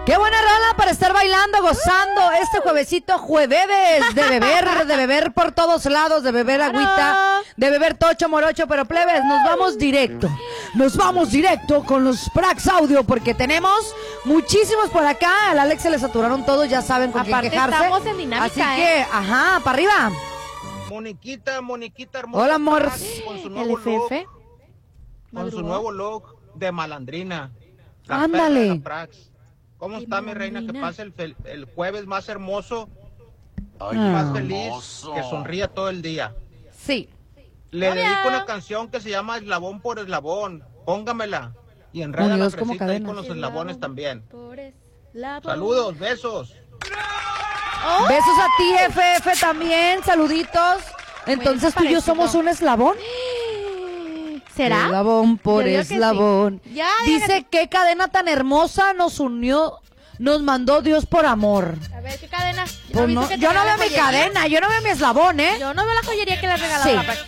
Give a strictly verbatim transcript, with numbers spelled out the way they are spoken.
Qué buena rola para estar bailando, gozando este juevesito, jueves de beber, de beber por todos lados, de beber agüita, de beber tocho morocho, pero plebes, nos vamos directo, nos vamos directo con los Prax Audio porque tenemos muchísimos por acá. Al Alex se le saturaron todos, ya saben con Aparte, quién quejarse. estamos en dinámica, así que, ¿eh? ajá, para arriba. Moniquita, Moniquita hermosa. Hola, amor. Con su El nuevo F F. look, con su nuevo look de malandrina. La Ándale. perra de la Prax. ¿Cómo Ay, está mi reina? Que malandrina. pase el, fel- el jueves más hermoso, Ah. más feliz, que sonría todo el día. Sí. Le Hola. dedico una canción que se llama Eslabón por Eslabón. Póngamela. Y enreda la Unidos como fresita ahí cadena. con los eslabones también. Por eslabón. Saludos, besos. Oh, Besos a ti, F F, también, saluditos. Entonces tú y yo parecido. somos un eslabón. ¿será? Eslabón por Yo digo que sí. eslabón. Ya, Dice, qué cadena tan hermosa nos unió, nos mandó Dios por amor. A ver, ¿qué cadena? Pues no, viste que yo te no veo regala mi joyería? cadena, yo no veo mi eslabón, ¿eh? Yo no veo la joyería que le has regalado Sí. a la Prax.